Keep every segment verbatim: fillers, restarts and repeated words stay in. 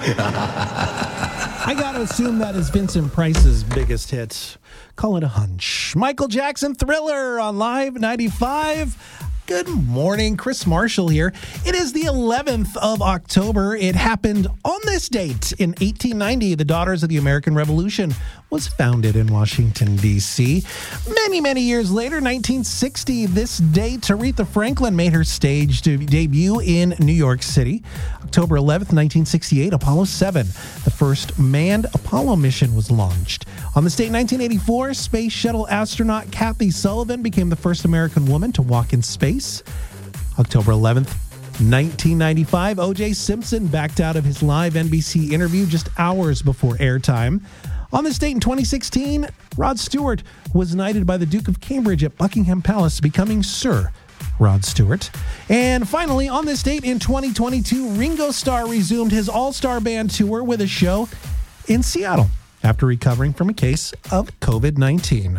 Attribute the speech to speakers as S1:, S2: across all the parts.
S1: I got to assume that is Vincent Price's biggest hit. Call it a hunch. Michael Jackson, Thriller on Live ninety-five. Good morning, Chris Marshall here. It is the eleventh of October. It happened on this date in eighteen ninety. The Daughters of the American Revolution was founded in Washington, D C Many, many years later, nineteen sixty, this date, Aretha Franklin made her stage debut in New York City. October eleventh, nineteen sixty-eight, Apollo seven, the first manned Apollo mission, was launched. On this date, nineteen eighty-four, space shuttle astronaut Kathy Sullivan became the first American woman to walk in space. October eleventh, nineteen ninety-five, O J Simpson backed out of his live N B C interview just hours before airtime. On this date in twenty sixteen, Rod Stewart was knighted by the Duke of Cambridge at Buckingham Palace, becoming Sir Rod Stewart. And finally, on this date in twenty twenty-two, Ringo Starr resumed his all-star band tour with a show in Seattle after recovering from a case of covid nineteen.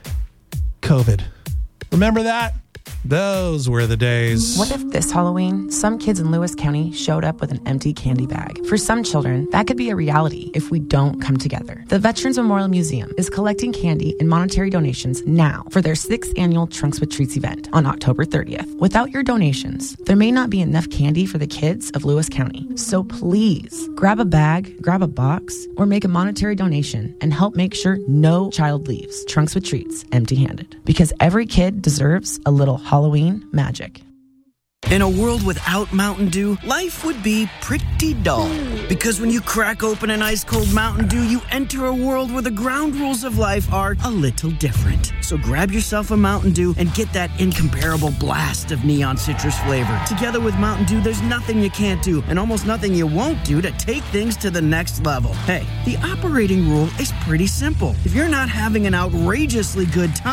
S1: COVID. Remember that? Those were the days.
S2: What if this Halloween, some kids in Lewis County showed up with an empty candy bag? For some children, that could be a reality if we don't come together. The Veterans Memorial Museum is collecting candy and monetary donations now for their sixth annual Trunks with Treats event on October thirtieth. Without your donations, there may not be enough candy for the kids of Lewis County. So please, grab a bag, grab a box, or make a monetary donation and help make sure no child leaves Trunks with Treats empty-handed. Because every kid deserves a little Halloween magic.
S3: In a world without Mountain Dew, life would be pretty dull. Because when you crack open an ice-cold Mountain Dew, you enter a world where the ground rules of life are a little different. So grab yourself a Mountain Dew and get that incomparable blast of neon citrus flavor. Together with Mountain Dew, there's nothing you can't do and almost nothing you won't do to take things to the next level. Hey, the operating rule is pretty simple. If you're not having an outrageously good time,